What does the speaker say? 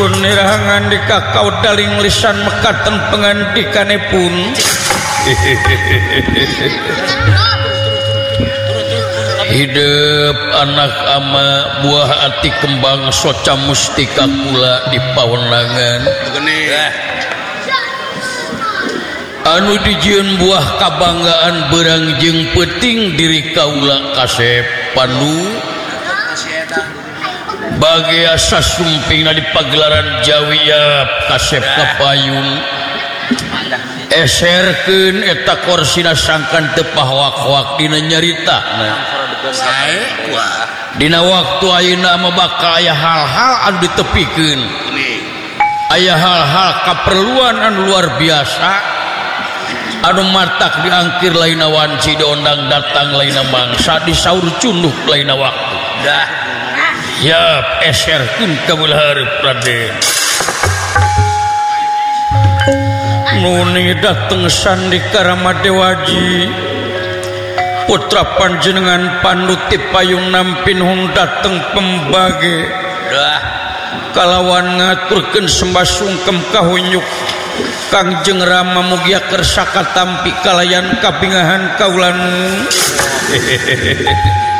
Nusun nirahangan di kakau daling lisan mekaten pengantikanipun. Hidup anak ama buah hati kembang soca mustika kula di pawenangan. Anu dijieun buah kabanggaan berang jeung peuting diri kaula kasep panu bagi asa sumpingna di pagelaran Jawiya kasep kapayun eserkeun eta korsina sangkan teu pahwak-wak dina nyaritana dina waktu ayeuna mah bakal aya hal-hal anu ditepikeun aya hal-hal kaperluan anu luar biasa anu matak diangkir laina wanci diondang datang laina mangsa disaur cunduk laina waktu dah ya eserkeun kabeul hareup Raden nuni dateng sandika Ramadewaji putra panjenengan panuti payung nampin hung dateng pembage dah kalawan ngaturkeun sembah sungkem kahunyuk Kangjeng Rama mugia kersa katampi kalayan kapingahan kaulanu